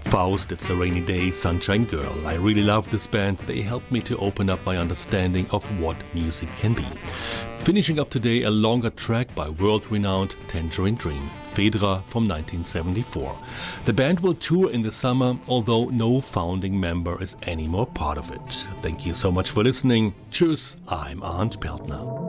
Faust, It's a Rainy Day, Sunshine Girl. I really love this band. They helped me to open up my understanding of what music can be. Finishing up today, a longer track by world-renowned Tangerine Dream, Fedra from 1974. The band will tour in the summer, although no founding member is anymore part of it. Thank you so much for listening. Tschüss, I'm Arndt Peltner.